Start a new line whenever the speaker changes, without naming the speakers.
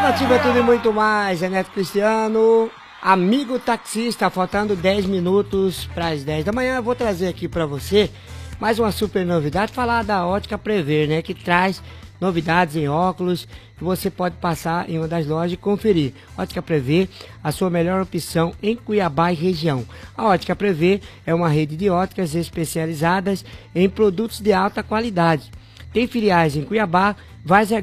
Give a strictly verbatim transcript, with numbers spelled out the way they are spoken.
Nativa Tudo e muito mais, é Neto Cristiano, amigo taxista, faltando dez minutos para as dez da manhã. Eu vou trazer aqui para você mais uma super novidade, falar da Ótica Prever, né, que traz novidades em óculos que você pode passar em uma das lojas e conferir. Ótica Prever, a sua melhor opção em Cuiabá e região. A Ótica Prever é uma rede de óticas especializadas em produtos de alta qualidade. Tem filiais em Cuiabá, Várzea